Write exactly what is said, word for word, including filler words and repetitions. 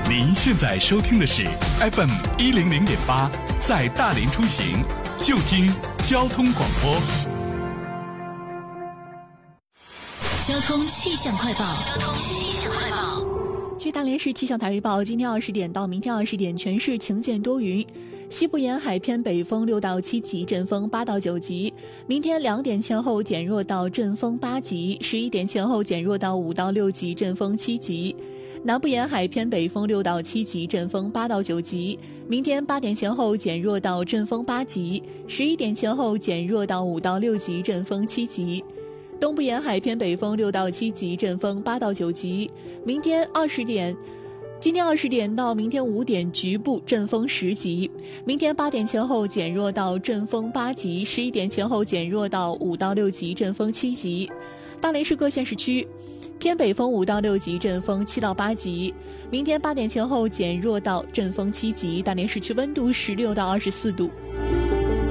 您现在收听的是 F M 一零零点八，在大连出行，就听交通广播。 交通气象快报。交通气象快报。 据大连市气象台预报，今天二十点到明天二十点，全市晴间多云。西部沿海偏北风六到七级，阵风八到九级。明天两点前后减弱到阵风八级，十一点前后减弱到五到六级，阵风七级。南部沿海偏北风六到七级，阵风八到九级。明天八点前后减弱到阵风八级，十一点前后减弱到五到六级，阵风七级。东部沿海偏北风六到七级，阵风八到九级。明天二十点，今天二十点到明天五点，局部阵风十级。明天八点前后减弱到阵风八级，十一点前后减弱到五到六级，阵风七级。大连市各县市区。偏北风五到六级，阵风七到八级。明天八点前后减弱到阵风七级。大连市区温度十六到二十四度。